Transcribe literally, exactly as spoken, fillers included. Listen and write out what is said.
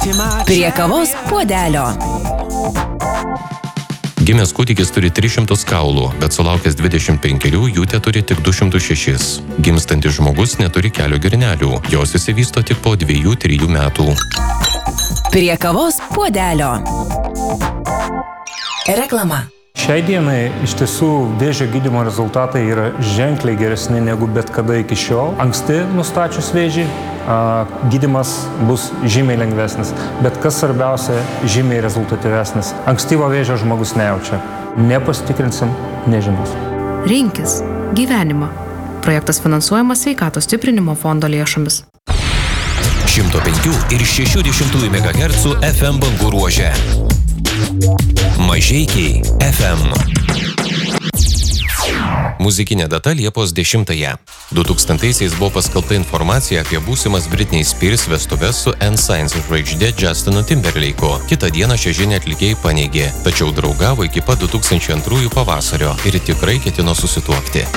Prie kavos puodelio. Gimęs kūdikis turi tris šimtus kaulų, bet sulaukęs dvidešimt penkerių jų teturi tik du šimtus šešis. Gimstantis žmogus neturi kelio girnelių, jos išsivysto tik po dviejų trijų metų. Prie kavos puodelio. Reklama. Šiai dienai iš tiesų vėžio gydymo rezultatai yra ženkliai geresni negu bet kada iki šiol. Anksti nustačius vėžį, gydymas bus žymiai lengvesnis, bet kas svarbiausia, žymiai rezultatyvesnis. Ankstyvo vėžio žmogus nejaučia. Nepasitikrinsim, nežinos. Rinkis gyvenimą. Projektas finansuojamas Sveikatos stiprinimo fondo lėšomis. šimto penkių ir šešių dešimtųjų megahercų F M bangų ruože. Mažeikiai F M. Muzikinė data Liepos dešimtąją. du tūkstantaisiais buvo paskelbta informacija apie būsimas Britney Spears vestuves su N Sync žvaigžde Justinu Timberlake'u. Kitą dieną šią žinią atlikėjai paneigė, tačiau draugavo iki pat du tūkstančiai antrųjų pavasario ir tikrai ketino susituokti.